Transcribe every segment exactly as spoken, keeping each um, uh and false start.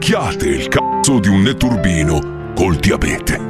picchiate il cazzo di un netturbino col diabete.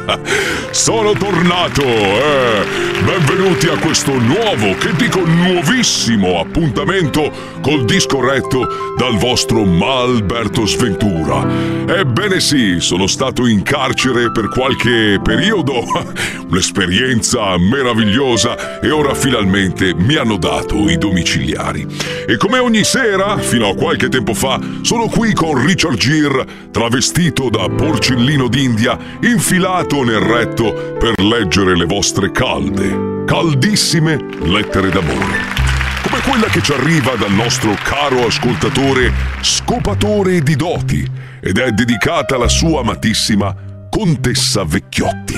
Sono tornato, eh! Benvenuti a questo nuovo, che dico nuovissimo, appuntamento col disco retto dal vostro Malberto Sventura. Ebbene sì, sono stato in carcere per qualche periodo, un'esperienza meravigliosa, e ora finalmente mi hanno dato i domiciliari. E come ogni sera, fino a qualche tempo fa, sono qui con Richard Gere, travestito da porcellino d'India, infilato nel retto per leggere le vostre calde, caldissime lettere d'amore, come quella che ci arriva dal nostro caro ascoltatore scopatore di doti, ed è dedicata alla sua amatissima Contessa Vecchiotti.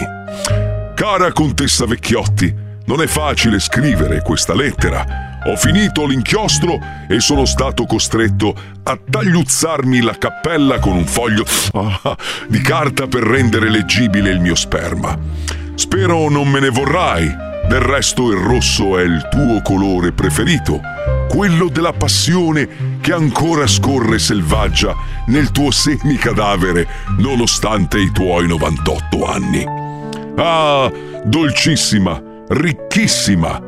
Cara Contessa Vecchiotti, non è facile scrivere questa lettera. Ho finito l'inchiostro e sono stato costretto a tagliuzzarmi la cappella con un foglio ah, di carta per rendere leggibile il mio sperma. Spero non me ne vorrai. Del resto il rosso è il tuo colore preferito, quello della passione che ancora scorre selvaggia nel tuo semicadavere nonostante i tuoi novantotto anni. Ah, dolcissima, ricchissima,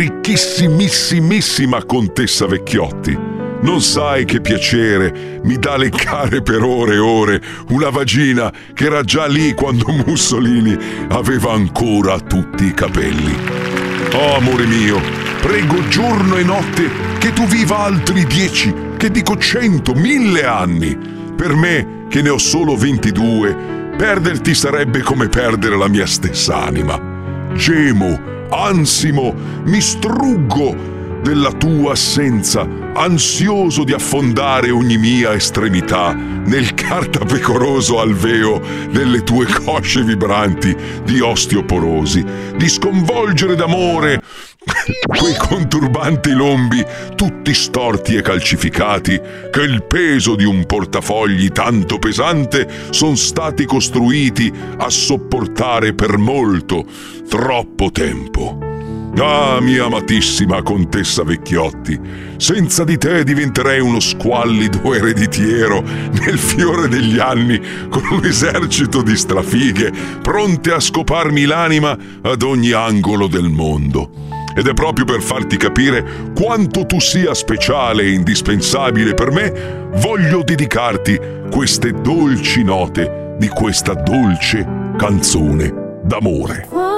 ricchissimissimissima Contessa Vecchiotti, non sai che piacere mi dà leccare per ore e ore una vagina che era già lì quando Mussolini aveva ancora tutti i capelli. Oh amore mio, prego giorno e notte che tu viva altri dieci, che dico cento, mille anni. Per me, che ne ho solo ventidue, perderti sarebbe come perdere la mia stessa anima. Gemo, ansimo, mi struggo della tua assenza, ansioso di affondare ogni mia estremità nel cartapecoroso alveo delle tue cosce vibranti di osteoporosi, di sconvolgere d'amore quei conturbanti lombi tutti storti e calcificati che il peso di un portafogli tanto pesante son stati costruiti a sopportare per molto, troppo tempo. Ah, mia amatissima Contessa Vecchiotti, senza di te diventerei uno squallido ereditiero nel fiore degli anni, con un esercito di strafighe pronte a scoparmi l'anima ad ogni angolo del mondo. Ed è proprio per farti capire quanto tu sia speciale e indispensabile per me, voglio dedicarti queste dolci note di questa dolce canzone d'amore.